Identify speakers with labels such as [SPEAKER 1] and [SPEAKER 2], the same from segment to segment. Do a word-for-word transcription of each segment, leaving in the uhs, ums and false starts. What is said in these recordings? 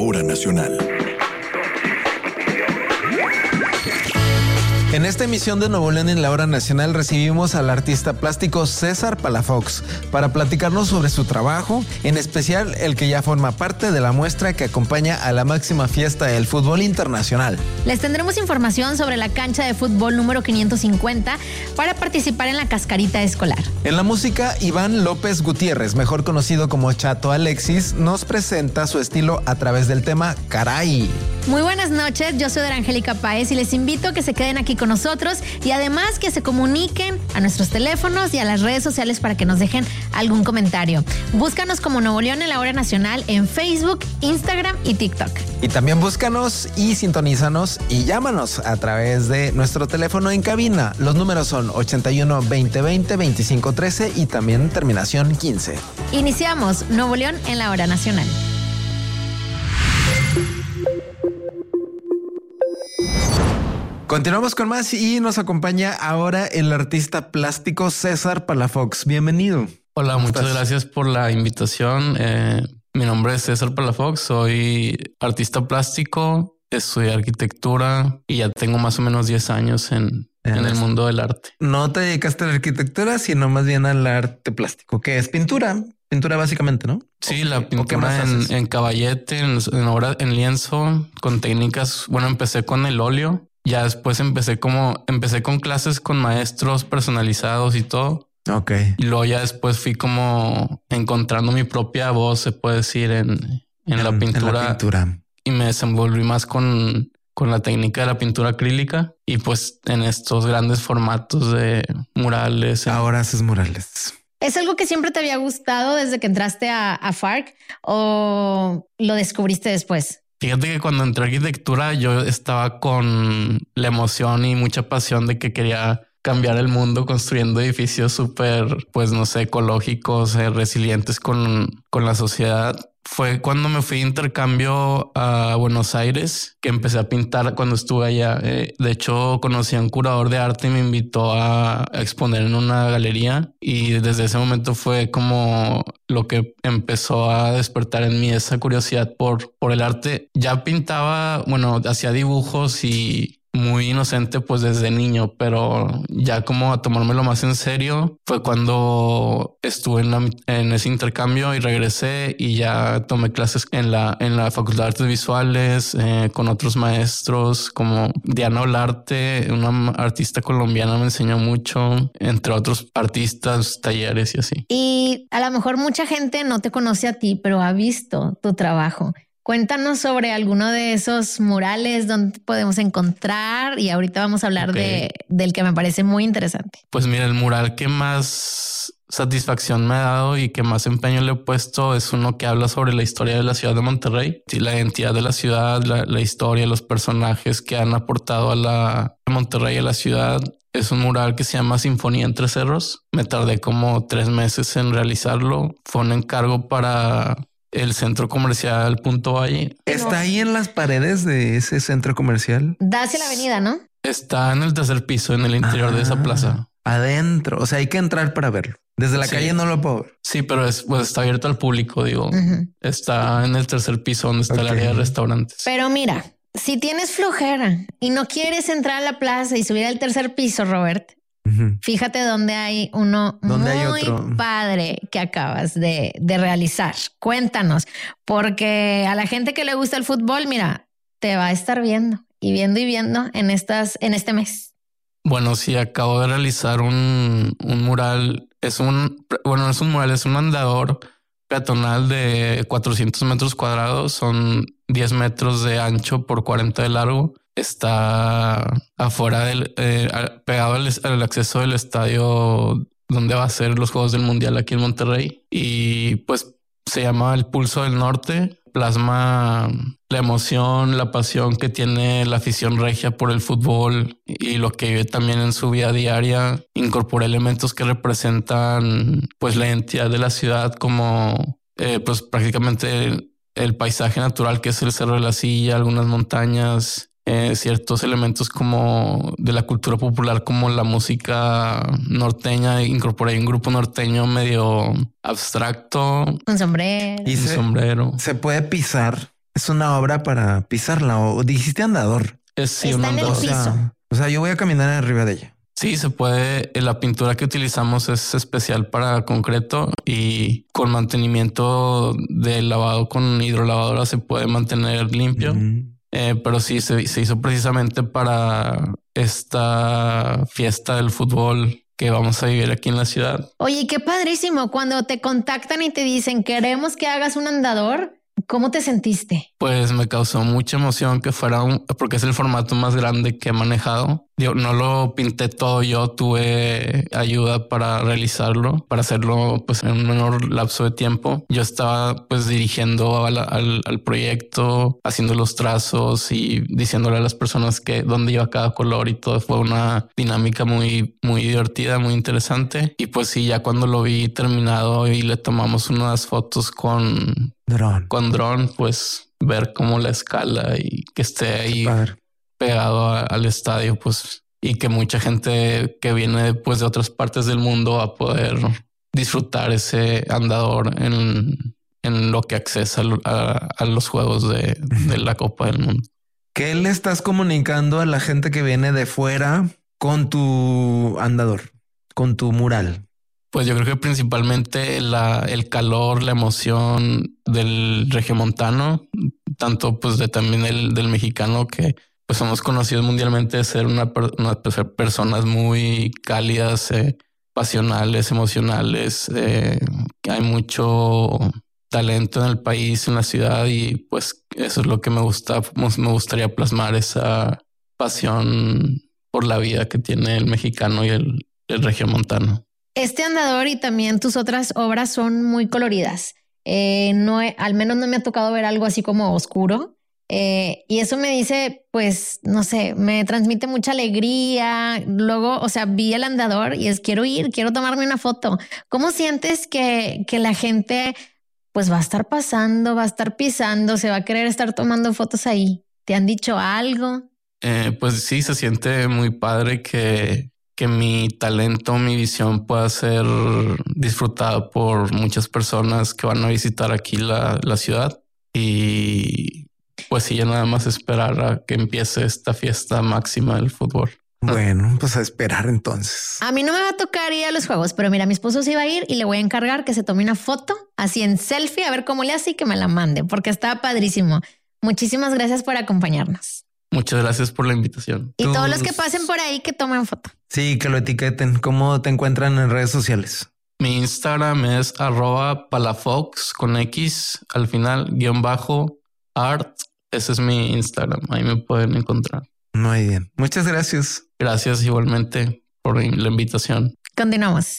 [SPEAKER 1] hora nacional.
[SPEAKER 2] En esta emisión de Nuevo León en la Hora Nacional recibimos al artista plástico César Palafox para platicarnos sobre su trabajo, en especial el que ya forma parte de la muestra que acompaña a la máxima fiesta del fútbol internacional.
[SPEAKER 3] Les tendremos información sobre la cancha de fútbol número quinientos cincuenta para participar en la cascarita escolar.
[SPEAKER 2] En la música, Iván López Gutiérrez, mejor conocido como Chato Alexis, nos presenta su estilo a través del tema Caray.
[SPEAKER 3] Muy buenas noches, yo soy Angélica Páez y les invito a que se queden aquí con nosotros y además que se comuniquen a nuestros teléfonos y a las redes sociales para que nos dejen algún comentario. Búscanos como Nuevo León en la Hora Nacional en Facebook, Instagram y TikTok.
[SPEAKER 2] Y también búscanos y sintonízanos y llámanos a través de nuestro teléfono en cabina. Los números son ochenta y uno, veinte, veinte, veinticinco, trece y también terminación quince.
[SPEAKER 3] Iniciamos Nuevo León en la Hora Nacional.
[SPEAKER 2] Continuamos con más y nos acompaña ahora el artista plástico César Palafox. Bienvenido.
[SPEAKER 4] Hola, muchas estás? gracias por la invitación. Eh, mi nombre es César Palafox, soy artista plástico, estudié arquitectura y ya tengo más o menos diez años en, en, en el mundo del arte.
[SPEAKER 2] No te dedicaste a la arquitectura, sino más bien al arte plástico, que es pintura. Pintura básicamente, ¿no?
[SPEAKER 4] Sí, o, la pintura en, en caballete, en, en obra, en lienzo, con técnicas. Bueno, empecé con el óleo. Ya después empecé como, empecé con clases con maestros personalizados y todo.
[SPEAKER 2] Ok.
[SPEAKER 4] Y luego ya después fui como encontrando mi propia voz, se puede decir, en, en, en la pintura.
[SPEAKER 2] En la pintura.
[SPEAKER 4] Y me desenvolví más con, con la técnica de la pintura acrílica y pues en estos grandes formatos de murales.
[SPEAKER 2] Ahora haces murales.
[SPEAKER 3] ¿Es algo que siempre te había gustado desde que entraste a, a F A R C o lo descubriste después?
[SPEAKER 4] Fíjate que cuando entré a arquitectura yo estaba con la emoción y mucha pasión de que quería cambiar el mundo construyendo edificios súper, pues no sé, ecológicos, eh, resilientes con, con la sociedad. Fue cuando me fui de intercambio a Buenos Aires que empecé a pintar cuando estuve allá. Eh, de hecho, conocí a un curador de arte y me invitó a, a exponer en una galería. Y desde ese momento fue como lo que empezó a despertar en mí esa curiosidad por, por el arte. Ya pintaba, bueno, hacía dibujos y muy inocente pues desde niño, pero ya como a tomármelo más en serio fue cuando estuve en, la, en ese intercambio y regresé y ya tomé clases en la, en la Facultad de Artes Visuales eh, con otros maestros como Diana Olarte, una artista colombiana, me enseñó mucho, entre otros artistas, talleres y así.
[SPEAKER 3] Y a lo mejor mucha gente no te conoce a ti, pero ha visto tu trabajo. Cuéntanos sobre alguno de esos murales, donde podemos encontrar y ahorita vamos a hablar okay. de, del que me parece muy interesante.
[SPEAKER 4] Pues mira, el mural que más satisfacción me ha dado y que más empeño le he puesto es uno que habla sobre la historia de la ciudad de Monterrey, la identidad de la ciudad, la, la historia, los personajes que han aportado a la a Monterrey, a la ciudad. Es un mural que se llama Sinfonía entre Cerros. Me tardé como tres meses en realizarlo. Fue un encargo para el centro comercial Punto Valle.
[SPEAKER 2] ¿Está ahí en las paredes de ese centro comercial?
[SPEAKER 3] Da hacia la avenida, ¿no?
[SPEAKER 4] Está en el tercer piso, en el interior ah, de esa plaza.
[SPEAKER 2] Adentro. O sea, hay que entrar para verlo. Desde la sí. calle no lo puedo ver.
[SPEAKER 4] Sí, pero es, pues está abierto al público, digo. Uh-huh. Está en el tercer piso donde está okay. el área de restaurantes.
[SPEAKER 3] Pero mira, si tienes flojera y no quieres entrar a la plaza y subir al tercer piso, Robert, uh-huh. fíjate dónde hay uno
[SPEAKER 2] ¿Dónde
[SPEAKER 3] muy
[SPEAKER 2] hay otro?
[SPEAKER 3] padre que acabas de, de realizar. Cuéntanos, porque a la gente que le gusta el fútbol, mira, te va a estar viendo y viendo y viendo en estas, en este mes.
[SPEAKER 4] Bueno, sí, acabo de realizar un, un mural. Es un, bueno, es un mural, es un andador peatonal de cuatrocientos metros cuadrados. Son diez metros de ancho por cuarenta de largo. Está afuera del, eh, pegado al, al acceso del estadio donde va a ser los Juegos del Mundial aquí en Monterrey. Y pues se llama El Pulso del Norte. Plasma la emoción, la pasión que tiene la afición regia por el fútbol y lo que vive también en su vida diaria. Incorpora elementos que representan pues la identidad de la ciudad, como eh, pues prácticamente el, el paisaje natural que es el Cerro de la Silla, algunas montañas, eh, ciertos elementos como de la cultura popular, como la música norteña. Incorporé un grupo norteño medio abstracto.
[SPEAKER 3] Un sombrero.
[SPEAKER 2] Y
[SPEAKER 4] un
[SPEAKER 2] se,
[SPEAKER 4] sombrero.
[SPEAKER 2] Se puede pisar Es una obra para pisarla o dijiste andador.
[SPEAKER 4] Es sí,
[SPEAKER 3] Está
[SPEAKER 4] un
[SPEAKER 3] en el
[SPEAKER 4] andador.
[SPEAKER 2] O
[SPEAKER 3] piso.
[SPEAKER 2] sea, o sea, yo voy a caminar arriba de ella.
[SPEAKER 4] Sí, se puede. La pintura que utilizamos es especial para concreto y con mantenimiento de lavado con hidrolavadora se puede mantener limpio.
[SPEAKER 2] Mm.
[SPEAKER 4] Eh, pero sí, se, se hizo precisamente para esta fiesta del fútbol que vamos a vivir aquí en la ciudad.
[SPEAKER 3] Oye, qué padrísimo. Cuando te contactan y te dicen queremos que hagas un andador, ¿cómo te sentiste?
[SPEAKER 4] Pues me causó mucha emoción que fuera un, porque es el formato más grande que he manejado. Yo no lo pinté todo yo, tuve ayuda para realizarlo, para hacerlo pues en un menor lapso de tiempo. Yo estaba pues dirigiendo al, al, al proyecto, haciendo los trazos y diciéndole a las personas que dónde iba cada color y todo. Fue una dinámica muy, muy divertida, muy interesante. Y pues sí, ya cuando lo vi terminado y le tomamos unas fotos con
[SPEAKER 2] Dron.
[SPEAKER 4] con dron, pues ver cómo la escala y que esté ahí
[SPEAKER 2] Padre.
[SPEAKER 4] pegado a- al estadio, pues, y que mucha gente que viene pues de otras partes del mundo va a poder disfrutar ese andador en, en lo que accesa a, a los juegos de, de la Copa del Mundo.
[SPEAKER 2] ¿Qué le estás comunicando a la gente que viene de fuera con tu andador, con tu mural?
[SPEAKER 4] Pues yo creo que principalmente la, el calor, la emoción del regiomontano, tanto pues de también el del mexicano, que pues somos conocidos mundialmente de ser una, per- una per- personas muy cálidas, eh, pasionales, emocionales. Eh, que hay mucho talento en el país, en la ciudad, y pues eso es lo que me gusta. Me gustaría plasmar esa pasión por la vida que tiene el mexicano y el, el regiomontano.
[SPEAKER 3] Este andador y también tus otras obras son muy coloridas. Eh, no, he- al menos no me ha tocado ver algo así como oscuro. Eh, y eso me dice, pues, no sé, me transmite mucha alegría. Luego, o sea, vi el andador y es quiero ir, quiero tomarme una foto. ¿Cómo sientes que, que la gente pues va a estar pasando, va a estar pisando, se va a querer estar tomando fotos ahí? ¿Te han dicho algo?
[SPEAKER 4] Eh, pues sí, se siente muy padre que, que mi talento, mi visión pueda ser disfrutada por muchas personas que van a visitar aquí la, la ciudad. Y pues sí, ya nada más esperar a que empiece esta fiesta máxima del fútbol.
[SPEAKER 2] Bueno, pues a esperar entonces.
[SPEAKER 3] A mí no me va a tocar ir a los juegos, pero mira, mi esposo sí va a ir y le voy a encargar que se tome una foto así en selfie, a ver cómo le hace y que me la mande, porque está padrísimo. Muchísimas gracias por acompañarnos.
[SPEAKER 4] Muchas gracias por la invitación.
[SPEAKER 3] Y
[SPEAKER 2] Tus-
[SPEAKER 3] todos los que pasen por ahí que tomen foto.
[SPEAKER 2] Sí, que lo etiqueten. ¿Cómo te encuentran en redes sociales?
[SPEAKER 4] Mi Instagram es arroba palafox con X al final, guión bajo, art. Ese es mi Instagram. Ahí me pueden encontrar.
[SPEAKER 2] Muy bien. Muchas gracias.
[SPEAKER 4] Gracias igualmente por la invitación.
[SPEAKER 3] Continuamos.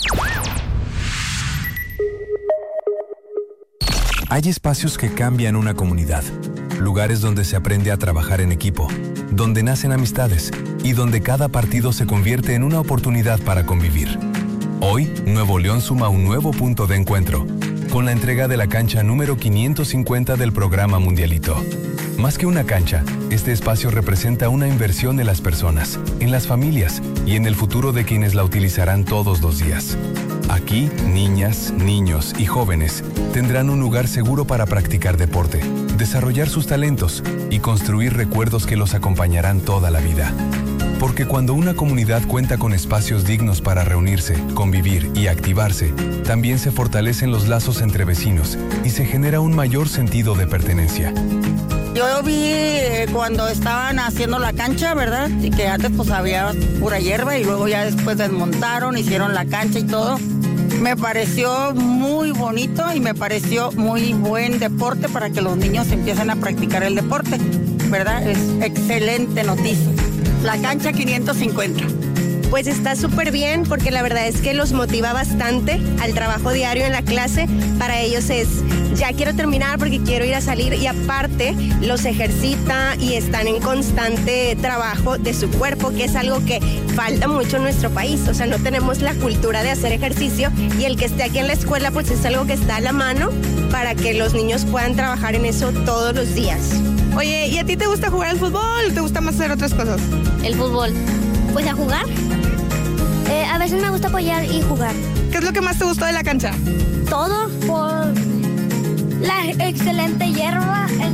[SPEAKER 1] Hay espacios que cambian una comunidad, lugares donde se aprende a trabajar en equipo, donde nacen amistades y donde cada partido se convierte en una oportunidad para convivir. Hoy, Nuevo León suma un nuevo punto de encuentro, con la entrega de la cancha número quinientos cincuenta del programa Mundialito. Más que una cancha, este espacio representa una inversión en las personas, en las familias y en el futuro de quienes la utilizarán todos los días. Aquí, niñas, niños y jóvenes tendrán un lugar seguro para practicar deporte, desarrollar sus talentos y construir recuerdos que los acompañarán toda la vida. Porque cuando una comunidad cuenta con espacios dignos para reunirse, convivir y activarse, también se fortalecen los lazos entre vecinos y se genera un mayor sentido de pertenencia.
[SPEAKER 5] Yo vi eh, cuando estaban haciendo la cancha, ¿verdad? Y que antes pues había pura hierba y luego ya después desmontaron, hicieron la cancha y todo. Me pareció muy bonito y me pareció muy buen deporte para que los niños empiecen a practicar el deporte, ¿verdad? Es excelente noticia. La cancha quinientos cincuenta.
[SPEAKER 6] Pues está súper bien porque la verdad es que los motiva bastante al trabajo diario en la clase. Para ellos es, ya quiero terminar porque quiero ir a salir y aparte los ejercita y están en constante trabajo de su cuerpo, que es algo que falta mucho en nuestro país. O sea, no tenemos la cultura de hacer ejercicio y el que esté aquí en la escuela pues es algo que está a la mano para que los niños puedan trabajar en eso todos los días.
[SPEAKER 7] Oye, ¿y a ti te gusta jugar al fútbol o te gusta más hacer otras cosas?
[SPEAKER 8] El fútbol. Pues a jugar. Eh, a veces me gusta apoyar y jugar.
[SPEAKER 7] ¿Qué es lo que más te gustó de la cancha?
[SPEAKER 8] Todo por la excelente hierba, el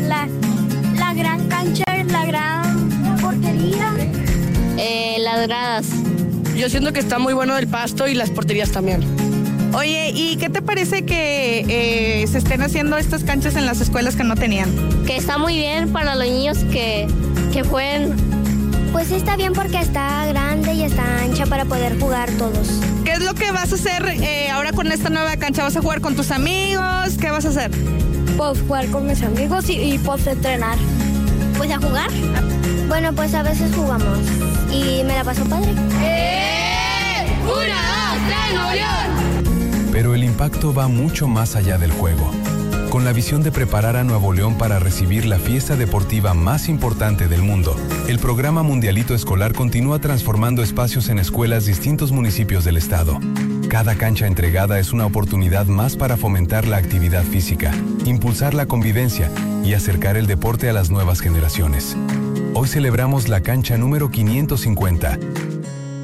[SPEAKER 8] la, la gran cancha, la gran portería.
[SPEAKER 9] Eh, las gradas.
[SPEAKER 7] Yo siento que está muy bueno el pasto y las porterías también. Oye, ¿y qué te parece que eh, se estén haciendo estas canchas en las escuelas que no tenían?
[SPEAKER 9] Que está muy bien para los niños que, que jueguen.
[SPEAKER 8] Pues sí está bien porque está grande y está ancha para poder jugar todos.
[SPEAKER 7] ¿Qué es lo que vas a hacer eh, ahora con esta nueva cancha? ¿Vas a jugar con tus amigos? ¿Qué vas a hacer?
[SPEAKER 8] Pues jugar con mis amigos y, y pues entrenar.
[SPEAKER 9] Pues a jugar.
[SPEAKER 8] Bueno, pues a veces jugamos y me la paso padre.
[SPEAKER 9] ¡Eh! ¡Una, dos, tres, Nuevo León!
[SPEAKER 1] Pero el impacto va mucho más allá del juego. Con la visión de preparar a Nuevo León para recibir la fiesta deportiva más importante del mundo, el programa Mundialito Escolar continúa transformando espacios en escuelas distintos municipios del estado. Cada cancha entregada es una oportunidad más para fomentar la actividad física, impulsar la convivencia y acercar el deporte a las nuevas generaciones. Hoy celebramos la cancha número quinientos cincuenta.